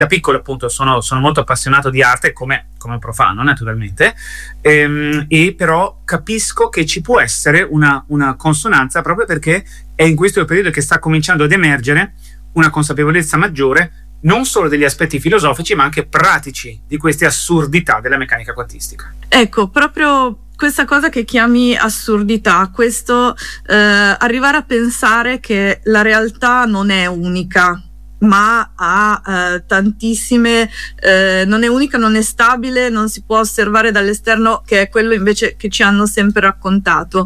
da piccolo appunto sono molto appassionato di arte come profano naturalmente, e però capisco che ci può essere una consonanza proprio perché è in questo periodo che sta cominciando ad emergere una consapevolezza maggiore non solo degli aspetti filosofici ma anche pratici di queste assurdità della meccanica quantistica. Ecco, proprio questa cosa che chiami assurdità, questo arrivare a pensare che la realtà non è unica, ma ha tantissime, non è unica, non è stabile, non si può osservare dall'esterno, che è quello invece che ci hanno sempre raccontato.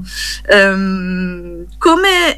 Come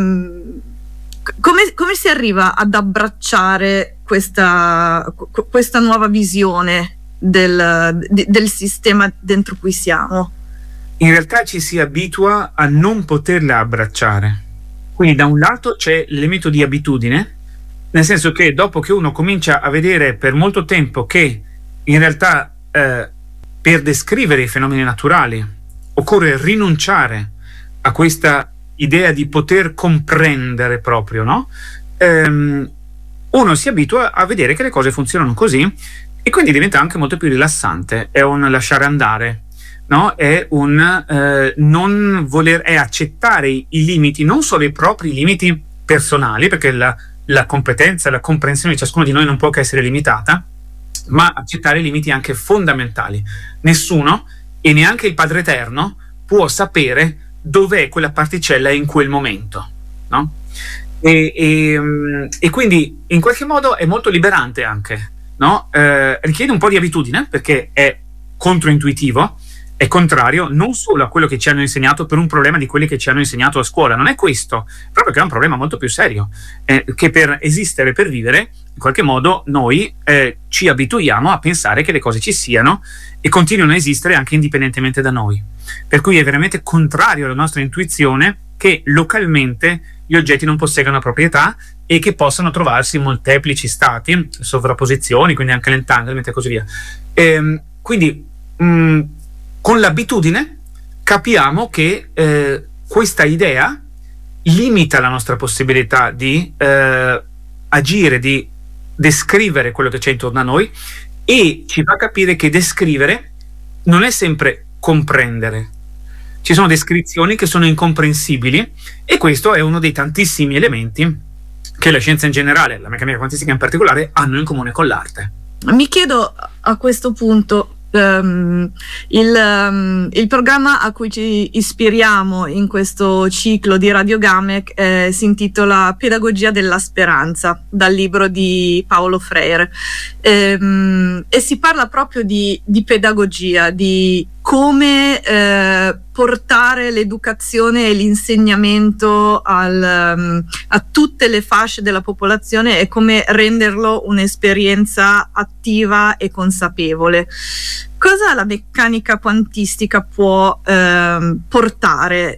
si arriva ad abbracciare questa nuova visione del sistema dentro cui siamo? In realtà ci si abitua a non poterla abbracciare. Quindi da un lato c'è l'elemento di abitudine, nel senso che dopo che uno comincia a vedere per molto tempo che in realtà per descrivere i fenomeni naturali occorre rinunciare a questa idea di poter comprendere proprio, no? Uno si abitua a vedere che le cose funzionano così e quindi diventa anche molto più rilassante, è un lasciare andare, no? È un non voler, è accettare i limiti, non solo i propri limiti personali, perché la competenza, la comprensione di ciascuno di noi non può che essere limitata, ma accettare i limiti anche fondamentali. Nessuno, e neanche il Padre Eterno, può sapere dov'è quella particella in quel momento, no? E quindi in qualche modo è molto liberante anche, no? Richiede un po' di abitudine perché è controintuitivo, è contrario non solo a quello che ci hanno insegnato per un problema di quelli che ci hanno insegnato a scuola, non è questo, proprio che è un problema molto più serio, che per esistere, per vivere, in qualche modo noi ci abituiamo a pensare che le cose ci siano e continuino a esistere anche indipendentemente da noi. Per cui è veramente contrario alla nostra intuizione che localmente gli oggetti non possegano proprietà e che possano trovarsi in molteplici stati, sovrapposizioni, quindi anche l'entanglement e così via. Quindi con l'abitudine capiamo che questa idea limita la nostra possibilità di agire, di descrivere quello che c'è intorno a noi e ci fa capire che descrivere non è sempre comprendere. Ci sono descrizioni che sono incomprensibili e questo è uno dei tantissimi elementi che la scienza in generale, la meccanica quantistica in particolare, hanno in comune con l'arte. Mi chiedo a questo punto, il programma a cui ci ispiriamo in questo ciclo di Radio Gamek si intitola Pedagogia della speranza, dal libro di Paulo Freire, e si parla proprio di pedagogia, di come portare l'educazione e l'insegnamento a tutte le fasce della popolazione e come renderlo un'esperienza attiva e consapevole. Cosa la meccanica quantistica può portare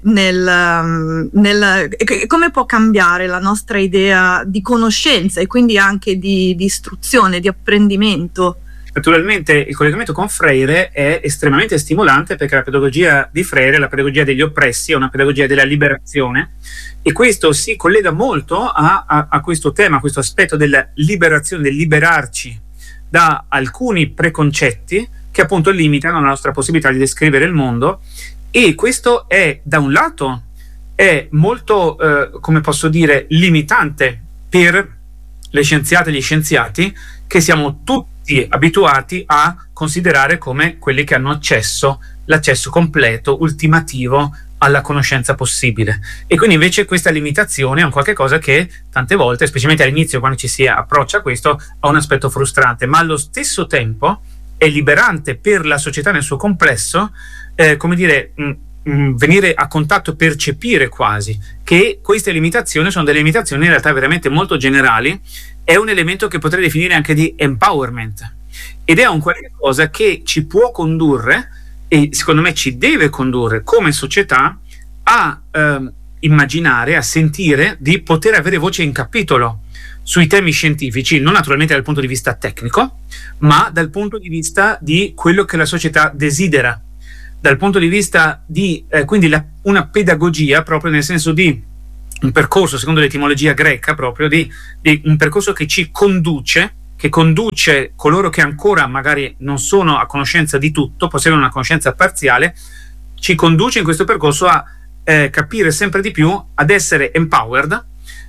come può cambiare la nostra idea di conoscenza e quindi anche di istruzione, di apprendimento? Naturalmente il collegamento con Freire è estremamente stimolante perché la pedagogia di Freire, la pedagogia degli oppressi, è una pedagogia della liberazione e questo si collega molto a questo tema, a questo aspetto della liberazione, del liberarci da alcuni preconcetti che appunto limitano la nostra possibilità di descrivere il mondo e questo è da un lato è molto, come posso dire, limitante per le scienziate e gli scienziati che siamo tutti abituati a considerare come quelli che hanno l'accesso completo, ultimativo alla conoscenza possibile. E quindi invece questa limitazione è un qualche cosa che tante volte, specialmente all'inizio quando ci si approccia a questo, ha un aspetto frustrante, ma allo stesso tempo è liberante per la società nel suo complesso, come dire, venire a contatto e percepire quasi che queste limitazioni sono delle limitazioni in realtà veramente molto generali. È un elemento che potrei definire anche di empowerment ed è un qualche cosa che ci può condurre e secondo me ci deve condurre come società a immaginare, a sentire di poter avere voce in capitolo sui temi scientifici, non naturalmente dal punto di vista tecnico, ma dal punto di vista di quello che la società desidera, dal punto di vista di quindi una pedagogia proprio nel senso di un percorso, secondo l'etimologia greca, proprio di un percorso che ci conduce, che conduce coloro che ancora magari non sono a conoscenza di tutto, possiedono una conoscenza parziale, ci conduce in questo percorso a capire sempre di più, ad essere empowered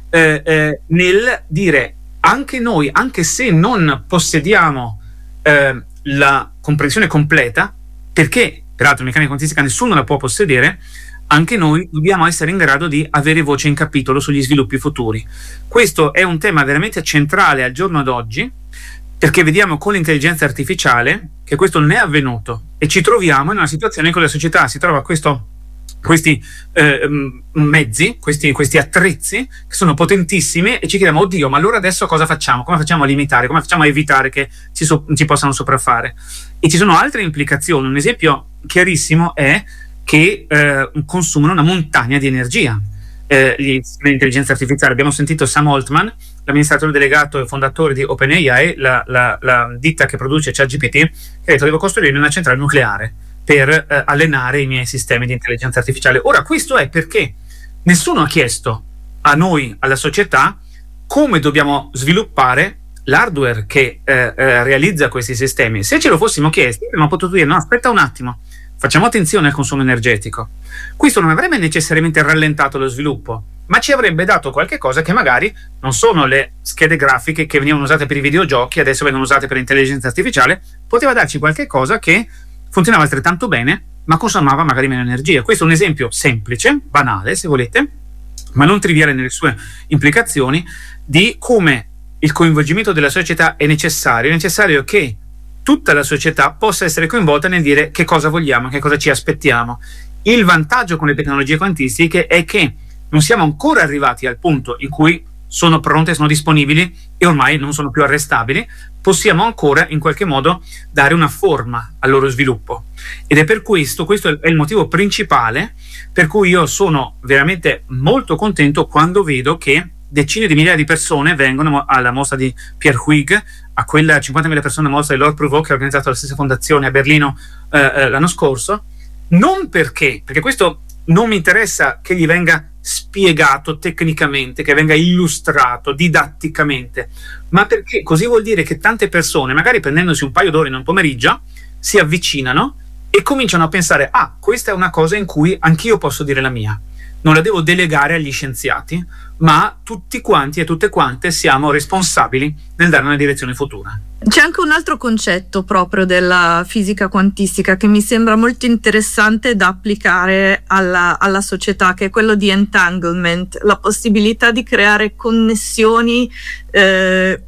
nel dire anche noi, anche se non possediamo la comprensione completa, perché peraltro meccanica quantistica nessuno la può possedere, anche noi dobbiamo essere in grado di avere voce in capitolo sugli sviluppi futuri. Questo è un tema veramente centrale al giorno d'oggi, perché vediamo con l'intelligenza artificiale che questo non è avvenuto e ci troviamo in una situazione in cui la società si trova questi mezzi, questi attrezzi che sono potentissimi, e ci chiediamo: oddio, ma allora adesso cosa facciamo? Come facciamo a limitare? Come facciamo a evitare che ci possano sopraffare? E ci sono altre implicazioni. Un esempio chiarissimo è che consumano una montagna di energia gli sistemi di intelligenza artificiale. Abbiamo sentito Sam Altman, l'amministratore delegato e fondatore di OpenAI, la ditta che produce ChatGPT, che ha detto: devo costruire una centrale nucleare per allenare i miei sistemi di intelligenza artificiale. Ora, questo è perché nessuno ha chiesto a noi, alla società, come dobbiamo sviluppare l'hardware che realizza questi sistemi. Se ce lo fossimo chiesti, avremmo potuto dire: no, aspetta un attimo, facciamo attenzione al consumo energetico. Questo non avrebbe necessariamente rallentato lo sviluppo, ma ci avrebbe dato qualche cosa che magari non sono le schede grafiche che venivano usate per i videogiochi, adesso vengono usate per l'intelligenza artificiale. Poteva darci qualche cosa che funzionava altrettanto bene, ma consumava magari meno energia. Questo è un esempio semplice, banale se volete, ma non triviale nelle sue implicazioni, di come il coinvolgimento della società è necessario. È necessario che tutta la società possa essere coinvolta nel dire che cosa vogliamo, che cosa ci aspettiamo. Il vantaggio con le tecnologie quantistiche è che non siamo ancora arrivati al punto in cui sono pronte, sono disponibili e ormai non sono più arrestabili. Possiamo ancora in qualche modo dare una forma al loro sviluppo, ed è per questo è il motivo principale per cui io sono veramente molto contento quando vedo che decine di migliaia di persone vengono alla mostra di Pierre Huyghe, a quella 50.000 persone mostra di Lord Prouvost che ha organizzato la stessa fondazione a Berlino l'anno scorso. Non perché questo non mi interessa che gli venga spiegato tecnicamente, che venga illustrato didatticamente, ma perché così vuol dire che tante persone, magari prendendosi un paio d'ore in un pomeriggio, si avvicinano e cominciano a pensare: ah, questa è una cosa in cui anch'io posso dire la mia, non la devo delegare agli scienziati, ma tutti quanti e tutte quante siamo responsabili nel dare una direzione futura. C'è anche un altro concetto proprio della fisica quantistica che mi sembra molto interessante da applicare alla società, che è quello di entanglement, la possibilità di creare connessioni che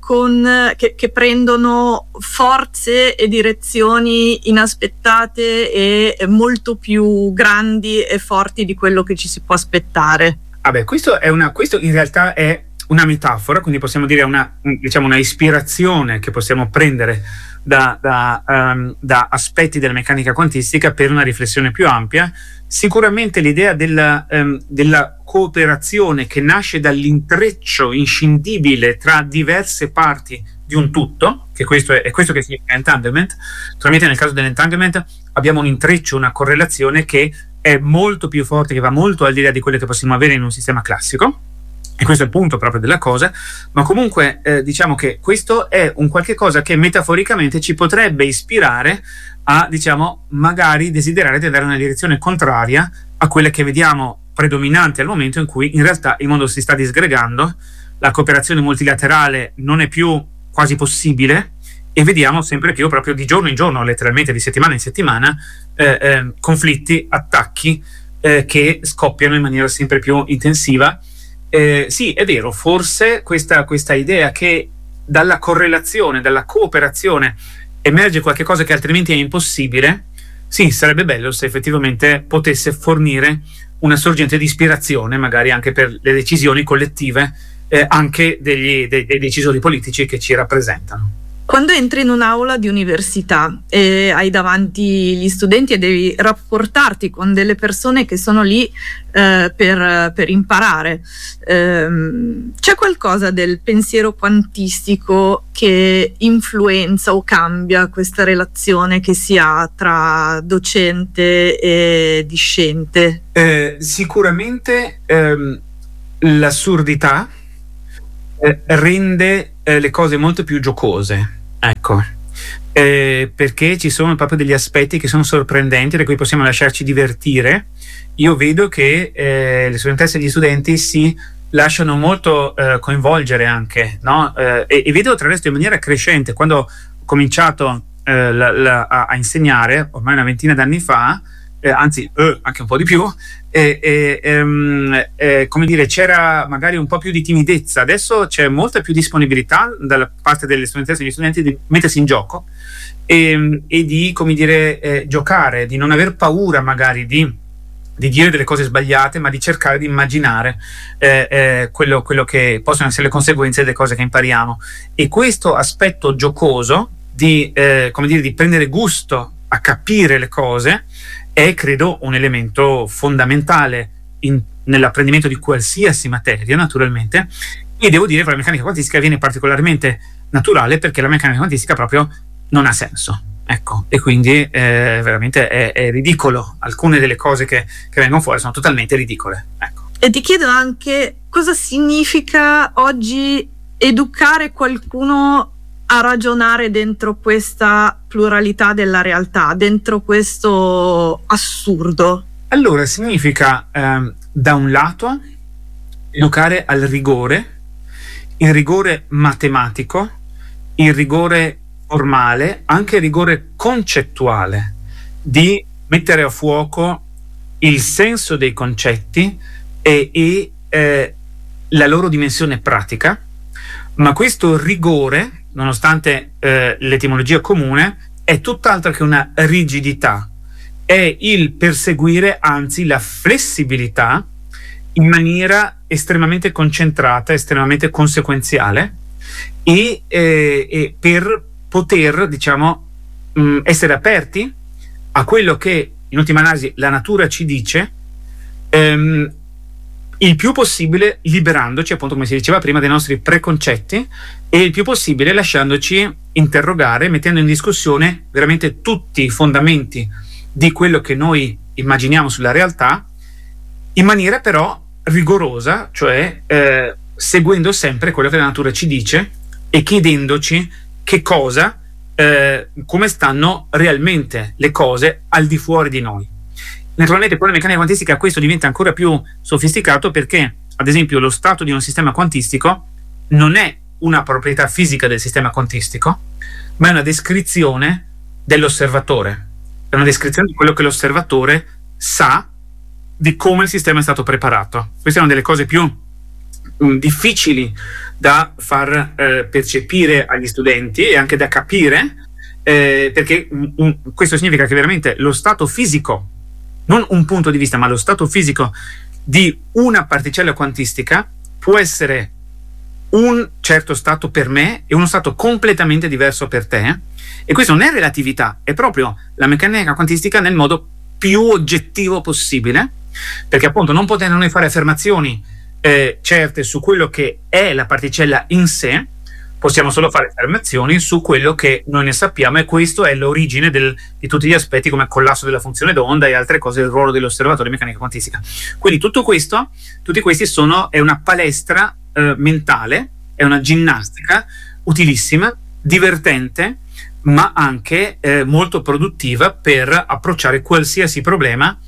prendono forze e direzioni inaspettate e molto più grandi e forti di quello che ci si può aspettare. Questo in realtà è una metafora, quindi possiamo dire una ispirazione che possiamo prendere da aspetti della meccanica quantistica per una riflessione più ampia. Sicuramente l'idea della cooperazione che nasce dall'intreccio inscindibile tra diverse parti di un tutto, che è questo che significa entanglement. Naturalmente nel caso dell'entanglement abbiamo un intreccio, una correlazione che è molto più forte, che va molto al di là di quelle che possiamo avere in un sistema classico, e questo è il punto proprio della cosa. Ma comunque diciamo che questo è un qualche cosa che metaforicamente ci potrebbe ispirare a, magari desiderare di andare in una direzione contraria a quella che vediamo predominante al momento, in cui in realtà il mondo si sta disgregando, la cooperazione multilaterale non è più quasi possibile, e vediamo sempre più, proprio di giorno in giorno, letteralmente di settimana in settimana, conflitti, attacchi che scoppiano in maniera sempre più intensiva. Sì, è vero, forse questa idea che dalla correlazione, dalla cooperazione emerge qualche cosa che altrimenti è impossibile, sì, sarebbe bello se effettivamente potesse fornire una sorgente di ispirazione, magari anche per le decisioni collettive, anche dei decisori politici che ci rappresentano. Quando entri in un'aula di università e hai davanti gli studenti e devi rapportarti con delle persone che sono lì per imparare, c'è qualcosa del pensiero quantistico che influenza o cambia questa relazione che si ha tra docente e discente? Sicuramente l'assurdità rende le cose molto più giocose, ecco, perché ci sono proprio degli aspetti che sono sorprendenti, da cui possiamo lasciarci divertire. Io vedo che le studentesse e gli studenti si lasciano molto coinvolgere anche, no? E vedo tra l'altro in maniera crescente. Quando ho cominciato a insegnare, ormai una ventina d'anni fa, anzi anche un po' di più, come dire, c'era magari un po' più di timidezza. Adesso c'è molta più disponibilità dalla parte delle studentesse e degli studenti di mettersi in gioco e di, come dire, giocare, di non aver paura magari di dire delle cose sbagliate, ma di cercare di immaginare quello che possono essere le conseguenze delle cose che impariamo. E questo aspetto giocoso di, come dire, di prendere gusto a capire le cose è, credo, un elemento fondamentale nell'apprendimento di qualsiasi materia, naturalmente. E devo dire che la meccanica quantistica viene particolarmente naturale, perché la meccanica quantistica proprio non ha senso, ecco, e quindi veramente è ridicolo. Alcune delle cose che vengono fuori sono totalmente ridicole, ecco. E ti chiedo anche cosa significa oggi educare qualcuno a ragionare dentro questa pluralità della realtà, dentro questo assurdo. Allora, significa da un lato educare al rigore, il rigore matematico, il rigore formale, anche il rigore concettuale, di mettere a fuoco il senso dei concetti e la loro dimensione pratica. Ma questo rigore, nonostante l'etimologia comune, è tutt'altro che una rigidità, è il perseguire anzi la flessibilità in maniera estremamente concentrata, estremamente conseguenziale, e per poter, diciamo, essere aperti a quello che in ultima analisi la natura ci dice, il più possibile liberandoci, appunto, come si diceva prima, dei nostri preconcetti, e il più possibile lasciandoci interrogare, mettendo in discussione veramente tutti i fondamenti di quello che noi immaginiamo sulla realtà, in maniera però rigorosa, cioè seguendo sempre quello che la natura ci dice e chiedendoci che cosa, come stanno realmente le cose al di fuori di noi. Naturalmente poi la meccanica quantistica questo diventa ancora più sofisticato, perché ad esempio lo stato di un sistema quantistico non è una proprietà fisica del sistema quantistico, ma è una descrizione dell'osservatore, è una descrizione di quello che l'osservatore sa di come il sistema è stato preparato. Queste sono delle cose più difficili da far percepire agli studenti e anche da capire, perché questo significa che veramente lo stato fisico, non un punto di vista, ma lo stato fisico di una particella quantistica può essere un certo stato per me e uno stato completamente diverso per te, e questo non è relatività, è proprio la meccanica quantistica nel modo più oggettivo possibile, perché appunto non potendo noi fare affermazioni certe su quello che è la particella in sé, possiamo solo fare affermazioni su quello che noi ne sappiamo, e questo è l'origine di tutti gli aspetti come collasso della funzione d'onda e altre cose, il ruolo dell'osservatore in meccanica quantistica. Quindi tutti questi è una palestra mentale, è una ginnastica utilissima, divertente, ma anche molto produttiva per approcciare qualsiasi problema,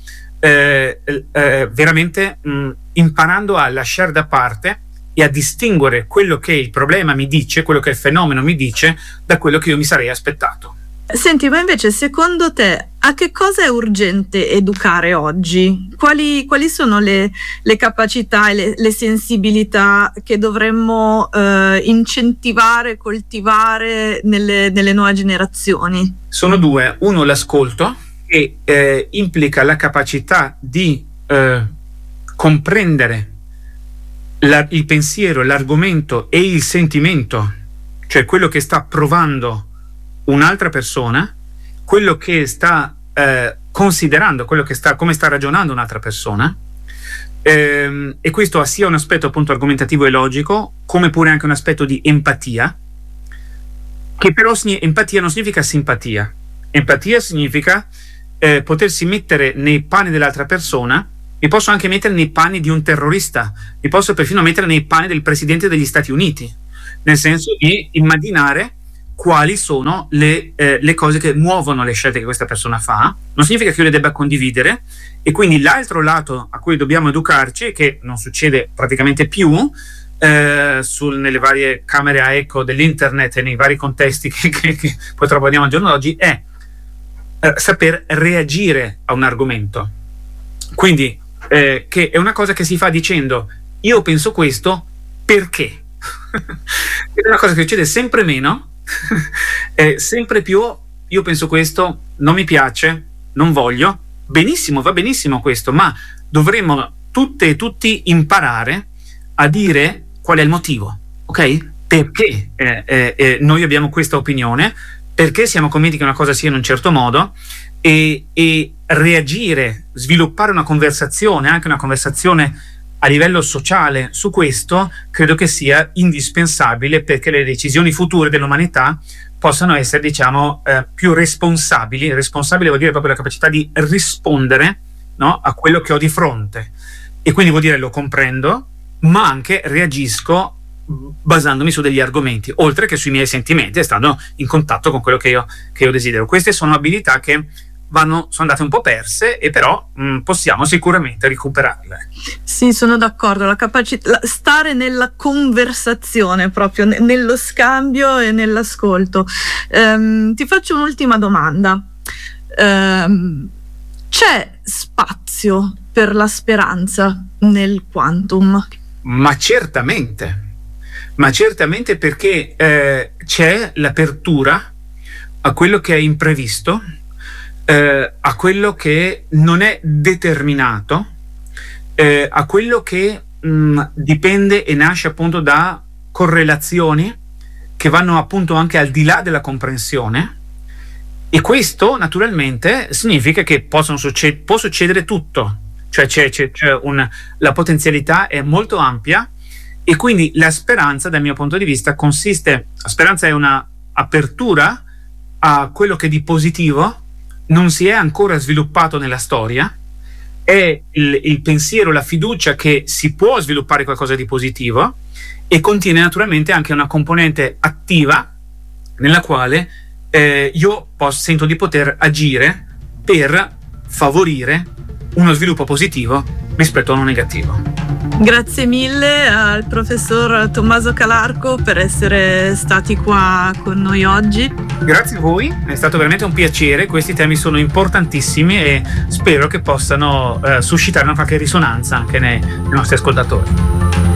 veramente imparando a lasciare da parte e a distinguere quello che il problema mi dice, quello che il fenomeno mi dice, da quello che io mi sarei aspettato. Senti, ma invece secondo te a che cosa è urgente educare oggi? Quali sono le capacità e le sensibilità che dovremmo incentivare, coltivare nelle nuove generazioni? Sono due. Uno, l'ascolto, che implica la capacità di comprendere il pensiero, l'argomento e il sentimento, cioè quello che sta provando un'altra persona, quello che sta considerando, come sta ragionando un'altra persona, e questo ha sia un aspetto appunto argomentativo e logico, come pure anche un aspetto di empatia, che però empatia non significa simpatia. Empatia significa potersi mettere nei panni dell'altra persona. Mi posso anche mettere nei panni di un terrorista, mi posso perfino mettere nei panni del presidente degli Stati Uniti, nel senso di immaginare quali sono le cose che muovono le scelte che questa persona fa. Non significa che io le debba condividere, e quindi l'altro lato a cui dobbiamo educarci, che non succede praticamente più nelle varie camere a eco dell'internet e nei vari contesti che purtroppo abbiamo al giorno d'oggi, è saper reagire a un argomento. Quindi che è una cosa che si fa dicendo: io penso questo perché. È una cosa che succede sempre meno. Sempre più io penso questo, non mi piace, non voglio. Benissimo, va benissimo questo, ma dovremmo tutte e tutti imparare a dire qual è il motivo, ok? Perché noi abbiamo questa opinione, perché siamo convinti che una cosa sia in un certo modo, e reagire, sviluppare una conversazione, anche una conversazione a livello sociale su questo, credo che sia indispensabile perché le decisioni future dell'umanità possano essere, diciamo, più responsabili. Responsabile vuol dire proprio la capacità di rispondere, no, a quello che ho di fronte, e quindi vuol dire lo comprendo, ma anche reagisco basandomi su degli argomenti, oltre che sui miei sentimenti, e stando in contatto con quello che io desidero. Queste sono abilità che sono andate un po' perse, e però possiamo sicuramente recuperarle. Sì, sono d'accordo, la capacità, stare nella conversazione, proprio nello scambio e nell'ascolto. Ti faccio un'ultima domanda. C'è spazio per la speranza nel quantum? Ma certamente, perché c'è l'apertura a quello che è imprevisto, a quello che non è determinato, a quello che dipende e nasce appunto da correlazioni che vanno appunto anche al di là della comprensione, e questo naturalmente significa che può succedere tutto, cioè la potenzialità è molto ampia, e quindi la speranza, dal mio punto di vista, la speranza è una apertura a quello che di positivo non si è ancora sviluppato nella storia, è il pensiero, la fiducia che si può sviluppare qualcosa di positivo, e contiene naturalmente anche una componente attiva nella quale io sento di poter agire per favorire uno sviluppo positivo rispetto a uno negativo. Grazie mille al professor Tommaso Calarco per essere stati qua con noi oggi. Grazie a voi, è stato veramente un piacere. Questi temi sono importantissimi e spero che possano suscitare una qualche risonanza anche nei nostri ascoltatori.